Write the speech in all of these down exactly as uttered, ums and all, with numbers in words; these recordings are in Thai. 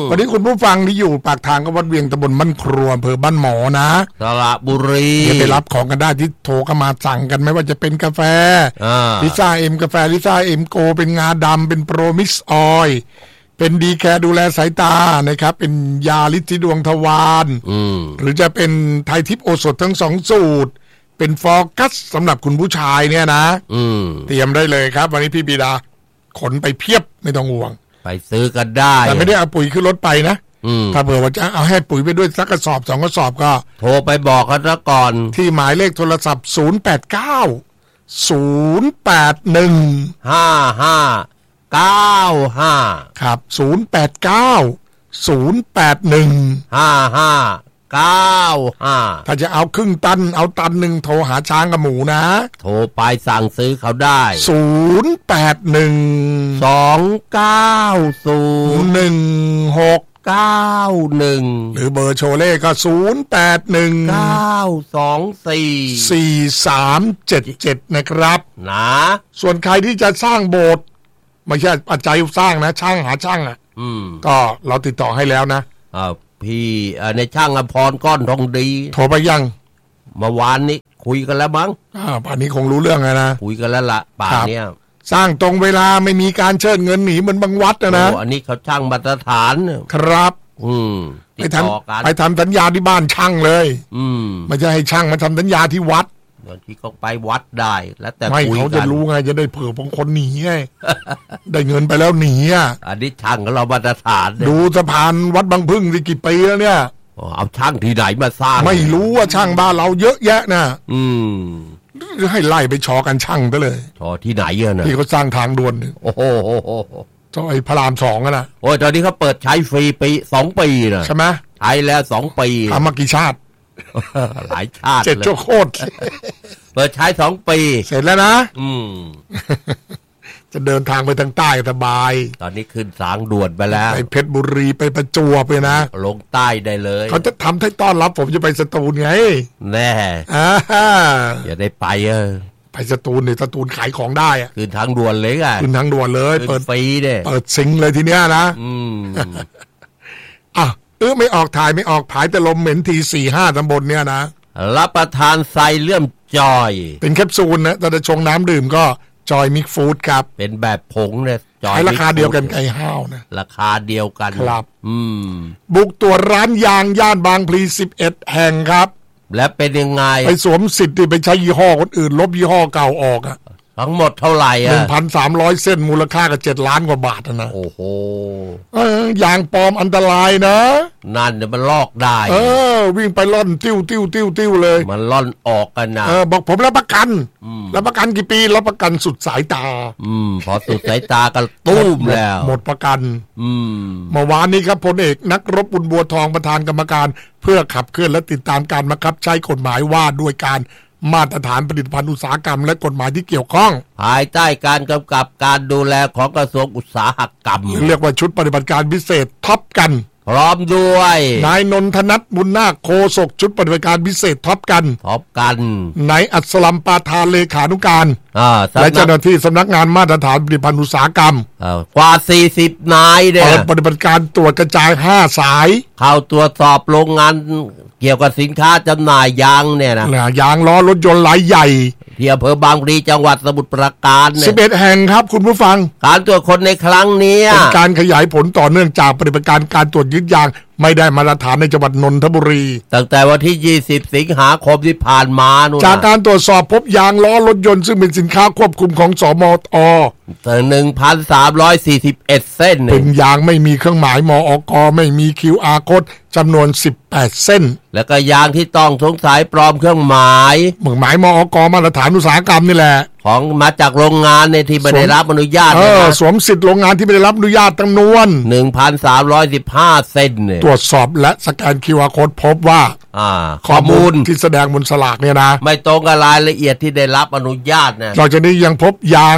วันนี้คุณผู้ฟังที่อยู่ปากทางก็วัดเวียงตำบลบ้านครัวอำเภอบ้านหมอนะสระบุรีไปรับของกันได้ที่โทรเข้ามาสั่งกันไม่ว่าจะเป็นกาแฟลิซ่าเอ็มกาแฟลิซ่าเอ็มโกเป็นงาดำเป็นโปรมิกซ์ออยล์เป็นดีแคร์ดูแลสายตานะครับเป็นยาฤทธิ์ดวงทวารหรือจะเป็นไทยทิพย์โอสถทั้งสองสูตรเป็นฟอร์กัสสำหรับคุณผู้ชายเนี่ยนะเตรียมได้เลยครับวันนี้พี่บิดาขนไปเพียบไม่ต้องห่วงไปซื้อกันได้แต่ไม่ได้เอาปุ๋ยขึ้นรถไปนะถ้าเผื่อว่าจะเอาให้ปุ๋ยไปด้วยสักกระสอบสองกระสอบก็โทรไปบอกกันซะก่อนที่หมายเลขโทรศัพท์ศูนย์ แปด เก้า ศูนย์ แปด หนึ่งห้า ห้า เก้า ห้าครับศูนย์ แปด เก้า ศูนย์ แปด หนึ่งห้า ห้า เก้า ห้าถ้าจะเอาครึ่งตันเอาตันหนึ่งโทรหาช้างกับหมูนะโทรไปสั่งซื้อเขาได้ศูนย์ แปด หนึ่งสอง เก้า ศูนย์หนึ่ง หกเก้า หนึ่งหรือเบอร์โชเล่ก็ศูนย์ แปด หนึ่งเก้า สอง สี่สี่ สาม เจ็ด เจ็ดนะครับนะส่วนใครที่จะสร้างโบสถ์ไม่ใช่ปัจจัยสร้างนะช่างหาช่างอ่ะก็เราติดต่อให้แล้วนะอ่าพี่ในช่างอภรก้อนทองดีโทรไปยังเมื่อวานนี้คุยกันแล้วมั้งอ่าป่านนี้คงรู้เรื่องแล้วนะคุยกันแล้วล่ะป่านเนี้ยสร้างตรงเวลาไม่มีการเชิดเงินหนีเหมือนบางวัดนะนะโอ้อันนี้เขาช่างมาตรฐานครับอืมไปทำไปทำสัญญาที่บ้านช่างเลยอืมไม่ใช่ให้ช่างมาทำสัญญาที่วัดบางทีเขาไปวัดได้แล้วแต่ไม่เขาจะรู้ไงจะได้เผื่อบางคนหนีไง ได้เงินไปแล้วหนีอ่ะอันนี้ช่างของเรามาตรฐานดูสะพานวัดบางพึ่งสิกี่ปีแล้วเนี่ยเอาช่างที่ไหนมาสร้างไม่รู้ว่าช่างบ้านเราเยอะแยะนะอืมให้ไล่ไปชอกันช่างไปเลยชอที่ไหนอ่ะนะที่เขาสร้างทางด่วนโอ้โหซอยพระรามสองนะโอ้ยตอนนี้เขาเปิดใช้ฟรีปีสองปีนะใช่ไหมใช้แล้วสองปีทำมากี่ชาติหลายชาติเจ็ดชั่วโคตรเปิดใช้สองปีเสร็จแล้วนะอืมจะเดินทางไปทางใต้สบายตอนนี้ขึ้นทางด่วนไปแล้วไปเพชรบุรีไปประจวบไปนะลงใต้ได้เลยเขาจะทำให้ต้อนรับผมจะไปสตูลไงแน่อ่าอย่าได้ไปเออไปสตูลเนี่ยสตูลขายของได้อะขึ้นทางด่วนเลยไงขึ้นทางด่วนเลยเปิดฟรีเด้เปิดซิงเลยทีเนี้ยนะอืมอ่ะเออไม่ออกถ่ายไม่ออกผายแต่ลมเหม็นทีสี่ห้าตำบลเนี่ยนะรับประทานไซเลื่อมจอยเป็นแคปซูลนะแต่จะชงน้ำดื่มก็จอยมิกฟู้ดครับเป็นแบบผงเนี่ยจอยราคาเดียวกันไก่ห้าวนะราคาเดียวกันครับอืมบุกตัวร้านยางย่านบางพลีสิบเอ็ดแห่งครับและเป็นยังไงไปสวมสิทธิ์ไปใช้ยี่ห้อคนอื่นลบยี่ห้อเก่าออกอะทั้งหมดเท่าไหร่อ่ะหนึ่งพันสามร้อย เส้นมูลค่าก็เจ็ดล้านกว่าบาทนะโอ้โหเออยางปลอมอันตรายนะนั่นเดี๋ยวมันลอกได้เออวิ่งไปล่อนติ้วติ้วติ้วติ้วเลยมันล่อนออกกันนะเออบอกผมรับประกันรับประกันกี่ปีรับประกันสุดสายตาอืมพอสุดสายตาก็ตุ้มแล้วหมดประกันอืมเมื่อวานนี้ครับพลเอกนักรบบุญบัวทองประธานกรรมการเพื่อขับเคลื่อนและติดตามการบังคับใช้กฎหมายว่าด้วยการมาตรฐานผลิตภัณฑ์อุตสาหกรรมและกฎหมายที่เกี่ยวข้องภายใต้การกำกับการดูแลของกระทรวงอุตสาหกรรมเรียกว่าชุดปฏิบัติการพิเศษท็อปกันพร้อมด้วยนายนนทนัทบุญนาคโฆษกชุดปฏิบัติการพิเศษท็อปกันท็อปกันนายอัศลัมปาทานเลขานุการและเจ้าหน้าที่สำนักงานมาตรฐานผลิตภัณฑ์อุตสาหกรรมกว่าสี่สิบนายเนี่ยปฏิบัติการตรวจกระจายห้าสายเข้าตรวจสอบโรงงานเกี่ยวกับสินค้าจำหน่ายยางเนี่ยนะยางล้อรถยนต์รายใหญ่ที่อำเภอบางพลีจังหวัดสมุทรปราการเนี่ยสิบเอ็ดแห่งครับคุณผู้ฟังการตรวจคนในครั้งนี้เป็นการขยายผลต่อเนื่องจากปฏิบัติการการตรวจยึดยางไม่ได้มาตรฐานในจังหวัดนนทบุรีตั้งแต่วันที่ยี่สิบสิงหาคมที่ผ่านมานู่นจากการตรวจสอบพบยางล้อรถยนต์ซึ่งเป็นสินค้าควบคุมของสมอถึง หนึ่งพันสามร้อยสี่สิบเอ็ด เส้นเป็นยางไม่มีเครื่องหมายมอก.ไม่มี คิว อาร์ Code จำนวนสิบแปดเส้นแล้วก็ยางที่ต้องสงสัยปลอมเครื่องหมายเครื่องหมายมอก.มาตรฐานอุตสาหกรรมนี่แหละของมาจากโรงงานในที่ไม่ได้รับอนุญาตเออสวมสิทธิ์โรงงานที่ไม่ได้รับอนุญาตจำนวนหนึ่งพันสามร้อยสิบห้า เส้นเนี่ยตรวจสอบและสแกน คิว อาร์ Code พบว่าอ่าข้อมูลที่แสดงบนสลากเนี่ยนะไม่ตรงกับรายละเอียดที่ได้รับอนุญาตนะนอกจากนี้ยังพบยาง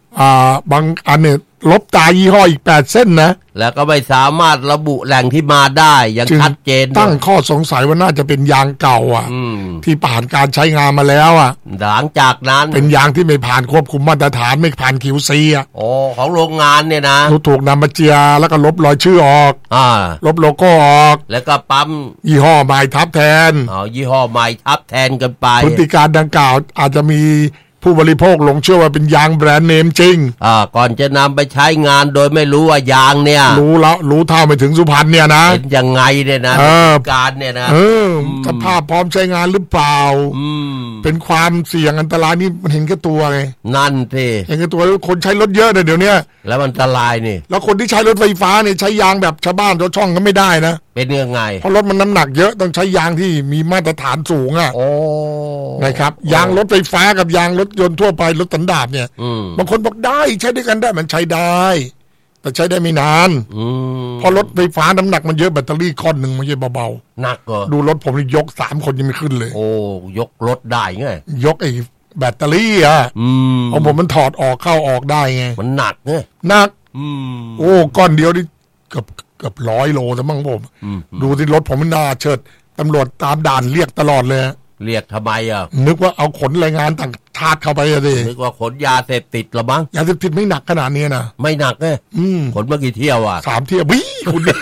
อ่าบางอันเนี่ยลบตายี่ห้ออีกแปดเส้นนะแล้วก็ไม่สามารถระบุแหล่งที่มาได้อย่างชัดเจนตั้งข้อสงสัยว่าน่าจะเป็นยางเก่าอ่ะที่ผ่านการใช้งานมาแล้วอ่ะหลังจากนั้นเป็นยางที่ไม่ผ่านควบคุมมาตรฐานไม่ผ่าน คิว ซี อ่ะโอ้ของโรงงานเนี่ยนะถูกนำมาเจียแล้วก็ลบรอยชื่อออกอ่าลบโลโก้ออกแล้วก็ปั๊มยี่ห้อใหม่ทับแทนอ๋อยี่ห้อใหม่ทับแทนกันไปพฤติการดังกล่าวอาจจะมีผู้บริโภคหลงเชื่อว่าเป็นยางแบรนด์เนมจริงอ่าก่อนจะนำไปใช้งานโดยไม่รู้ว่ายางเนี่ยรู้แล้วรู้เท่าไม่ถึงสุพรรณเนี่ยนะเป็นยังไงเนี่ยนะการเนี่ยนะเออสภาพพร้อมใช้งานหรือเปล่าเป็นความเสี่ยงอันตรายนี่มันเห็นแค่ตัวไงนั่นสิเห็นแค่ตัวคนใช้รถเยอะเลยเดี๋ยวนี้แล้วมันอันตรายนี่แล้วคนที่ใช้รถไฟฟ้าเนี่ยใช้ยางแบบชาวบ้านรถช่องก็ไม่ได้นะเป็นยังไงเพราะรถมันน้ำหนักเยอะต้องใช้ยางที่มีมาตรฐานสูงอ่ะโอ้นะครับยางรถไฟฟ้ากับยางรถยนต์ทั่วไปรถสันดาปเนี่ยบางคนบอกได้ใช้ด้วยกันได้มันใช้ได้แต่ใช้ได้ไม่นานเพราะรถไฟฟ้าน้ำหนักมันเยอะแบตเตอรี่ก้อนหนึ่งมันเยอะเบาๆหนักเหรอดูรถผมนี่ยกสามคนยังไม่ขึ้นเลยโอ้ยกรถได้ไงยกไอ้แบตเตอรี่อ่ะของผมมันถอดออกเข้าออกได้ไงมันหนักไงหนักโอ้ก้อนเดียวนี่เกือบเกือบร้อยโลแต่มั่งผมดูที่รถผมมันน่าเชิดตำรวจตามด่านเรียกตลอดเลยเรียกทำไมอ่ะนึกว่าเอาขนแรงงานต่างชาติเข้าไปสินึกว่าขนยาเสพติดหรอมั้งยาเสพติดไม่หนักขนาดนี้นะไม่หนักไงขนเมื่อกี่เที่ยวอ่ะสามเที่ยววิ่งคุณ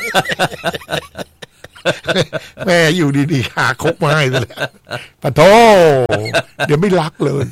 แม่อยู่ดีๆหาคบมาให้เลยปะโถเดี๋ยวไม่รักเลย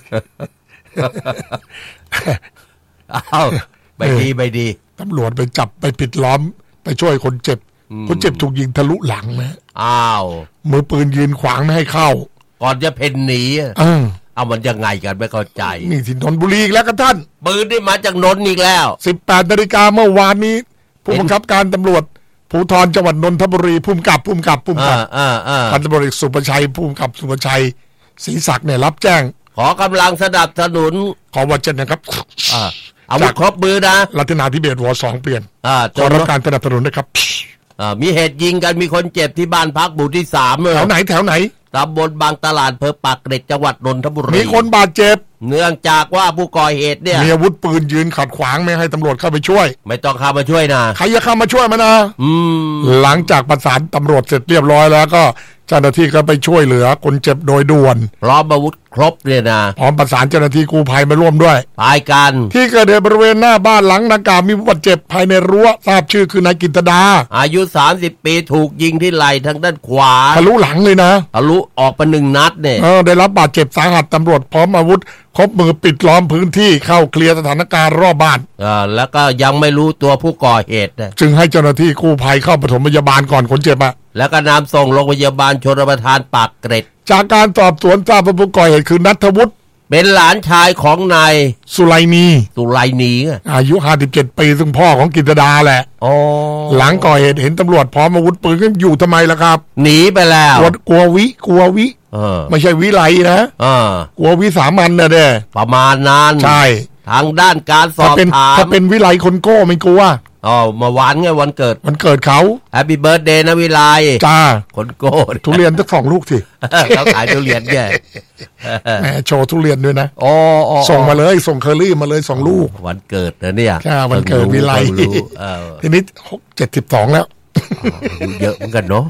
อ้าวไปดีไปดีตำรวจไปจับไปปิดล้อมไปช่วยคนเจ็บคนเจ็บถูกยิงทะลุหลังนะอ้าวมือปืนยืนขวางไม่ให้เข้าก่อนจะเพ่นหนีเออเอามันยังไงกันไม่เข้าใจนี่ที่นนทบุรีอีกแล้วครับท่านปืนนี่มาจากนนท์อีกแล้วสิบแปดนาฬิกาเมื่อวานนี้ผู้บังคับการตำรวจภูธรจังหวัดนนทบุรีผู้กำกับผู้กำกับผู้กำกับพันตำรวจเอกสุประชัยผู้กำกับสุประชัยศรีศักดิ์เนี่ยรับแจ้งขอกำลังสนับสนุนขอวัดเจนนะครับอาวุธครบมือนะรัตนาธิเบศวอสองเปลี่ยนขอรับการสนับสนุนนะครับมีเหตุยิงกันมีคนเจ็บที่บ้านพักหมู่ที่สามแถวไหนแถวไหนตำบลบางตลาดอำเภอปากเกร็ดจังหวัดนนทบุรีมีคนบาดเจ็บเนื่องจากว่าผู้ก่อเหตุเนี่ยมีอาวุธปืนยืนขัดขวางไม่ให้ตำรวจเข้าไปช่วยไม่ต้องเข้ามาช่วยนะใครจะเข้ามาช่วยมันนะอืมหลังจากประสานตำรวจเสร็จเรียบร้อยแล้วก็เจ้าหน้าที่ก็ไปช่วยเหลือคนเจ็บโดยด่วนพร้อมอาวุธครบเลยนะพร้อมประสานเจ้าหน้าที่กู้ภัยมาร่วมด้วยพายกันที่เกิดเหตุบริเวณหน้าบ้านหลังดังกล่าวมีผู้บาดเจ็บภายในรั้วทราบชื่อคือนายกิตดาอายุสามสิบปีถูกยิงที่ไหล่ทางด้านขวาทะลุหลังเลยนะทะลุออกไปหนึ่งนัดเนี่ยเออได้รับบาดเจ็บสาหัสตำรวจพร้อมอาวุธครบมือปิดล้อมพื้นที่เข้าเคลียร์สถานการณ์รอบบ้านอ่าแล้วก็ยังไม่รู้ตัวผู้ก่อเหตุจึงให้เจ้าหน้าที่กู้ภัยเข้าปฐมพยาบาลก่อนคนเจ็บอะแล้วก็นำส่งโรงพยาบาลชลประทานปากเกร็ดจากการสอบสวนทราบว่าผู้ก่อเหตุคือณัฐวุฒิเป็นหลานชายของนายสุไลนีสุไลนีอายุห้าสิบเจ็ดปีซึ่งพ่อของกิตดาแหละอ๋อหลังก่อเหตุเห็นตำรวจพร้อมอาวุธปืนก็อยู่ทำไมล่ะครับหนีไปแล้วกลัววิกลัววิไม่ใช่วิไลนะกลัววิสามันนะเด้ประมาณนั้นใช่ทางด้านการสอบถามถ้าเป็นวิไลคนโก้ไม่กลัวอ๋อมาหวานไงวันเกิดวันเกิดเขาแฮปปี้เบิร์ธเดย์นะวิไลจ้าคนโก้ทุเรียนทั้งสองลูกสิเขาขายทุเรียนแกแหมโชว์ทุเรียนด้วยนะอ๋อส่งมาเลยส่งเคอรี่มาเลยสองลูกวันเกิดนะเนี่ยใช่วันเกิดวิไลทีนี้เจ็ดสิบสองแล้วเยอะเหมือนกันเนาะ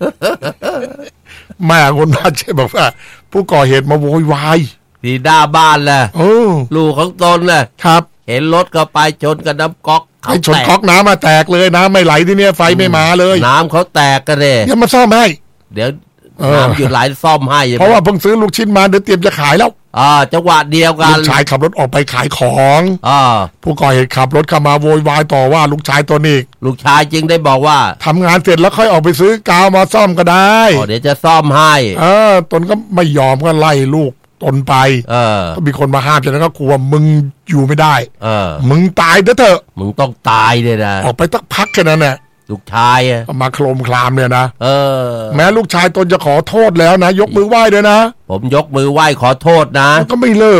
แม่คนบ้านเช่บอกว่าผู้ก่อเหตุมาโวยวายที่หน้าบ้านแหละลูกของตนแหละครับเห็นรถก็ไปชนกับน้ำก๊อกไอ้ชนก๊อกน้ำมาแตกเลยน้ำไม่ไหลที่เนี่ยไฟไม่มาเลยน้ำเขาแตกกันเลยเดี๋ยวมาซ่อมให้เดี๋ยวน้ำหยุดไหลซ่อมให้เพราะว่าเพิ่งซื้อลูกชิ้นมาเดี๋ยวเตรียมจะขายแล้วอ่าจังหวะเดียวกันลูกชายขับรถออกไปขายของอ่าผู้ก่อเหตุขับรถเข้ามาโวยวายต่อว่าลูกชายตัวนี้ลูกชายจึงได้บอกว่าทำงานเสร็จแล้วค่อยออกไปซื้อกาวมาซ่อมก็ได้อ๋อเดี๋ยวจะซ่อมให้เออตนก็ไม่ยอมก็ไล่ลูกตนไปเออก็มีคนมาห้ามจากนั้นก็กลัวมึงอยู่ไม่ได้เออมึงตายเถอะมึงต้องตายเลยนะออกไปสักพักแค่นั้นแหละลูกชายอ่ะมาโคลมคลามเนี่ยนะเออแม้ลูกชายตนจะขอโทษแล้วนะยกมือไหว้ด้วยนะผมยกมือไหว้ขอโทษนะก็ไม่เลิกอ่ะ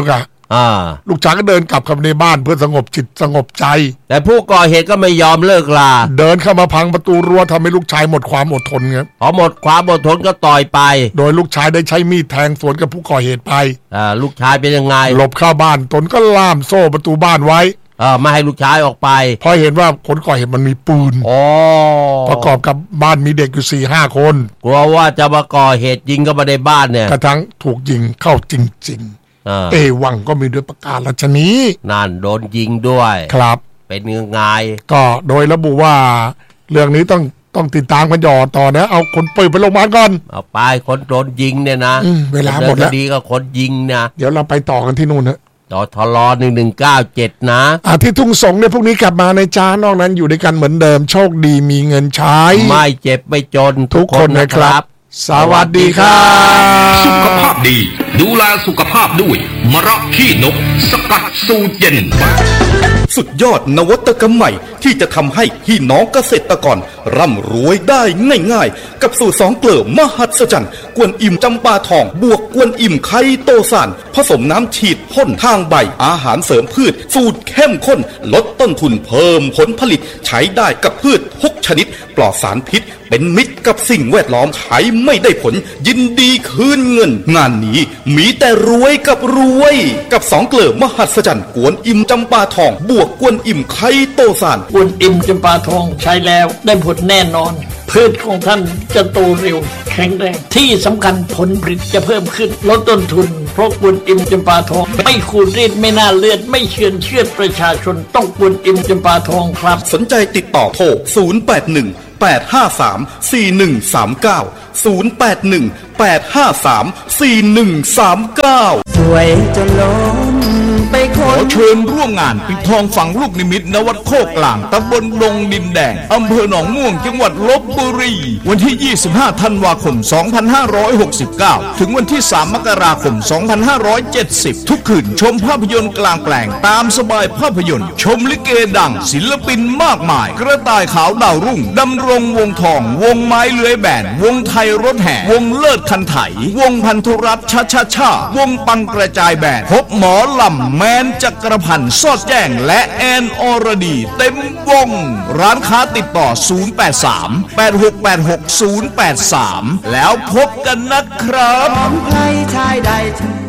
อ่าลูกชายก็เดินกลับเข้าไปในบ้านเพื่อสงบจิตสงบใจแต่ผู้ก่อเหตุก็ไม่ยอมเลิกลาเดินเข้ามาพังประตูรั้วทำให้ลูกชายหมดความอดทนครับพอหมดความอดทนก็ต่อยไปโดยลูกชายได้ใช้มีดแทงสวนกับผู้ก่อเหตุไปอ่าลูกชายเป็นยังไงหลบเข้าบ้านตนก็ล่ามโซ่ประตูบ้านไว้เออไม่ให้ลูกชายออกไปพอเห็นว่าคนก่อเหตุมันมีปืนอ๋อประกอบกับบ้านมีเด็กอยู่ สี่ห้า คนกลัวว่าจะมาก่อเหตุยิงเข้ามาในบ้านเนี่ยกระทั่งถูกยิงเข้าจริงๆเอวังก็มีด้วยประการราชนีนั่นโดนยิงด้วยครับเป็นยังไงก็โดยระบุว่าเรื่องนี้ต้องต้องติดตามกันต่อนะเอาคนปืนไปโรงพยาบาลก่อนเอาไปคนโดนยิงเนี่ยนะเวลาหมดแล้วดีก็คนยิงนะเดี๋ยวเราไปต่อกันที่นู่นนะต่อทลหนึ่งหนึ่งเก้าเจ็ดนะอาที่ทุ่งสงเนี่ยพวกนี้กลับมาในจ้านอกนั้นอยู่ด้วยกันเหมือนเดิมโชคดีมีเงินใช้ไม่เจ็บไม่จนทุกคนนะครับสวัสดีครับสุขภาพดีดูแลสุขภาพด้วยมะระขี้นกสกัดสูตรเย็นสุดยอดนวัตกรรมใหม่ที่จะทำให้พี่น้องเกษตรกรร่ำรวยได้ง่ายๆกับสูตรสองเกลือมหัศจรรย์กวนอิ่มจำปาทองบวกกวนอิ่มไคโตซานผสมน้ำฉีดพ่นทางใบอาหารเสริมพืชสูตรเข้มข้นลดต้นทุนเพิ่มผลผลิตใช้ได้กับพืชทุกชนิดปลอดสารพิษเป็นมิตรกับสิ่งแวดล้อมใช้ไม่ได้ผลยินดีคืนเงินงานนี้มีแต่รวยกับรวยกับสองเกลือมหัศจรรย์กวนอิ่มจำปาทองบวกกวนอิ่มไคโตซานกวนอิ่มจำปาทองใช้แล้วได้ผลแน่นอนพืชของท่านจะโตเร็วแข็งแรงที่สำคัญผลผลิตจะเพิ่มขึ้นลดต้นทุนเพราะกวนอิ่มจำปาทองไม่ขูดรีดไม่น่าเลือดไม่เชือนเชือดประชาชนต้องกวนอิ่มจำปาทองครับสนใจติดต่อโทรศูนย์ แปด หนึ่ง แปด ห้า สาม สี่ หนึ่ง สาม เก้า ศูนย์ แปด หนึ่ง แปด ห้า สาม สี่ หนึ่ง สาม เก้าสวยจนล้นไปขอเชิญร่วมงานปิดทองฝังลูกนิมิตณวัดโคกกลางตำบลดงดินแดงอำเภอหนองม่วงจังหวัดลพบุรีวันที่ยี่สิบห้าธันวาคมสองพันห้าร้อยหกสิบเก้าถึงวันที่สามมกราคมสองพันห้าร้อยเจ็ดสิบทุกคืนชมภาพยนตร์กลางแปลงตามสบายภาพยนตร์ชมลิเกดังศิลปินมากมายกระต่ายขาวดาวรุ่งดำรงวงทองวงไม้เลื้อยแบนวงไทยรถแห่วงเลิศคันไถวงพันธุรัตน์ชาชาชาวงปังกระจายแบนพบหมอลำแมนจักรพันธ์สอดแจ้งและแอนอรดีเต็มวงร้านค้าติดต่อศูนย์ แปด สาม แปด หก แปด หก ศูนย์ แปด สามแล้วพบกันนะครับใครชายใด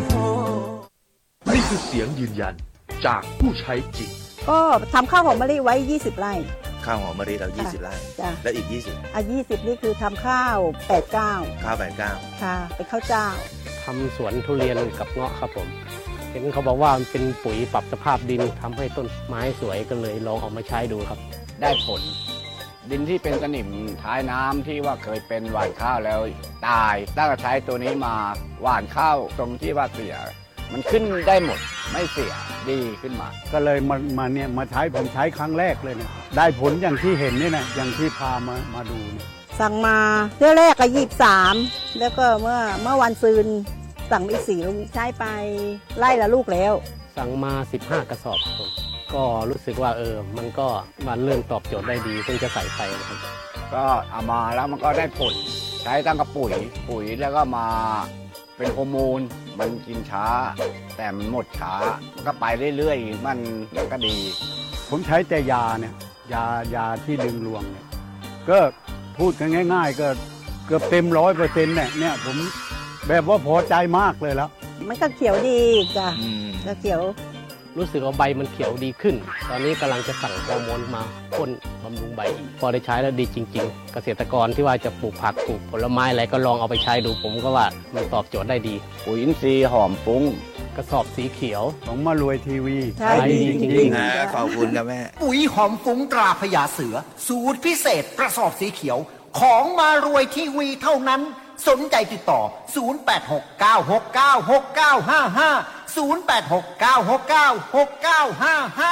นี่คือเสียงยืนยันจากผู้ใช้จริงก็ทำข้าวหอมมะลิไว้ยี่สิบไร่ข้าวหอมมะลิเรายี่สิบไร่แล้วอีกยี่สิบอ่ะยี่สิบนี่คือทำข้าวแปดเก้าข้าวแปดเก้าค่ะเป็นข้าวเจ้าทำสวนทุเรียนกับเงาะครับผมเห็นเขาบอกว่ามันเป็นปุ๋ยปรับสภาพดินทำให้ต้นไม้สวยก็เลยลองเอามาใช้ดูครับได้ผลดินที่เป็นสนิมท้ายน้ำที่ว่าเคยเป็นหว่านข้าวแล้วตายตั้งแต่ใช้ตัวนี้มาหว่านข้าวตรงที่ว่าเสียมันขึ้นได้หมดไม่เสียดีขึ้นมาก็เลยมามาเนี่ยมาใช้ผมใช้ครั้งแรกเลยเนี่ยได้ผลอย่างที่เห็นนี่นะอย่างที่พามามาดูเนี่ยสั่งมาเที่ยวแรกก็ยี่สิบสามแล้วก็เมื่อเมื่อวันซืนสั่งอีกสี่ลูกใช้ไปไล่ละลูกแล้วสั่งมาสิบห้ากระสอบผมก็รู้สึกว่าเออมันก็มันเริ่มตอบโจทย์ได้ดีเพิ่งจะใส่ไปนะครับก็เอามาแล้วมันก็ได้ผลใช้ตั้งกระปุ๋ยปุ๋ยแล้วก็มาเป็นฮอร์โมนมันกินช้าแต่มันหมดช้ามันก็ไปเรื่อยๆมันมันก็ดีผมใช้แต่ยาเนี่ยยายาที่ดึงรวงเนี่ยก็พูดกันง่ายๆก็เกือบเต็มร้อยเปอร์เซ็นต์เนี่ยเนี่ยผมแบบว่าพอใจมากเลยแล้วมันก็เขียวดีจ้ะก็เขียวรู้สึกว่าใบมันเขียวดีขึ้นตอนนี้กำลังจะสั่งฮอร์โมนมาพ่นบำรุงใบอีกพอได้ใช้แล้วดีจริงๆเกษตรกรที่ว่าจะปลูกผักปลูกผลไม้อะไรก็ลองเอาไปใช้ดูผมก็ว่ามันตอบโจทย์ได้ดีปุ๋ยอินทรีย์หอมฟุ้งกระสอบสีเขียวของมารวยทีวีใช่ดีจริงๆขอบคุณครับแม่ปุ๋ยหอมฟุ้งตราพญาเสือสูตรพิเศษกระสอบสีเขียวของมารวยทีวีเท่านั้นสนใจติดต่อศูนย์ แปด หก เก้า หก เก้า หก เก้า ห้า ห้า ศูนย์ แปด หก เก้า หก เก้า หก เก้า ห้า ห้า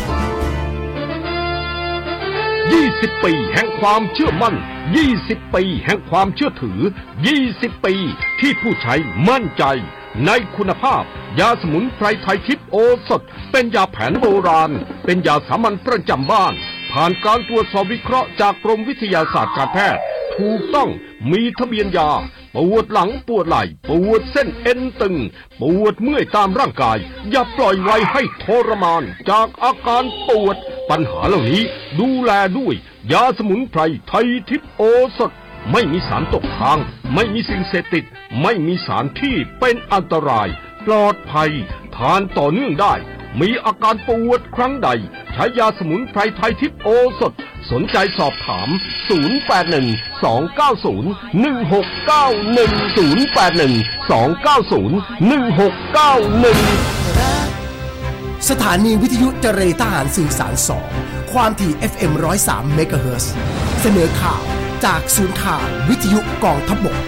ยี่สิบปีแห่งความเชื่อมั่นยี่สิบปีแห่งความเชื่อถือยี่สิบปีที่ผู้ใช้มั่นใจในคุณภาพยาสมุนไพรไทยทิพย์โอสถเป็นยาแผนโบราณเป็นยาสามัญประจำบ้านผ่านการตรวจสอบวิเคราะห์จากกรมวิทยาศาสตร์การแพทย์ถูกต้องมีทะเบียนยาปวดหลังปวดไหล่ปวดเส้นเอ็นตึงปวดเมื่อยตามร่างกายอย่าปล่อยไว้ให้ทรมานจากอาการปวดปัญหาเหล่านี้ดูแลด้วยยาสมุนไพรไทยทิพย์โอสถไม่มีสารตกค้างไม่มีสิ่งเสพติดไม่มีสารที่เป็นอันตรายปลอดภัยทานต่อเนื่องได้มีอาการปวดครั้งใดใช้ยาสมุนไพรไทยทิพย์โอสถสนใจสอบถามศูนย์ แปด หนึ่ง สอง เก้า ศูนย์ หนึ่ง หก เก้า หนึ่ง ศูนย์ แปด หนึ่ง สอง เก้า ศูนย์ หนึ่ง หก เก้า หนึ่งสถานีวิทยุเจรทหารสื่อสารสองความถี่ เอฟ เอ็ม หนึ่งศูนย์สาม เมกะเฮิรตซ์เสนอข่าวจากศูนย์ข่าววิทยุกองทัพบก